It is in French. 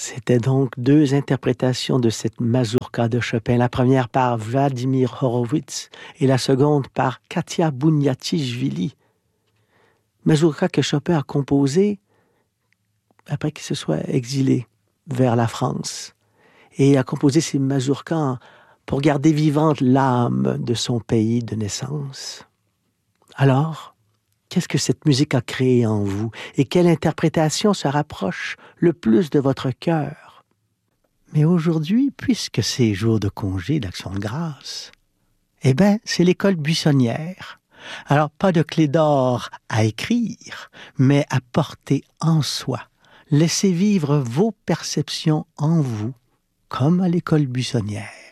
C'était donc deux interprétations de cette mazurka de Chopin, la première par Vladimir Horowitz et la seconde par Katia Bouniatichvili. Mazurka que Chopin a composée après qu'il se soit exilé vers la France. Et a composé ces mazurkas pour garder vivante l'âme de son pays de naissance. Alors, qu'est-ce que cette musique a créé en vous et quelle interprétation se rapproche le plus de votre cœur? Mais aujourd'hui, puisque c'est jour de congé d'Action de grâce, eh bien, c'est l'école buissonnière. Alors, pas de clé d'or à écrire, mais à porter en soi. Laissez vivre vos perceptions en vous, comme à l'école buissonnière.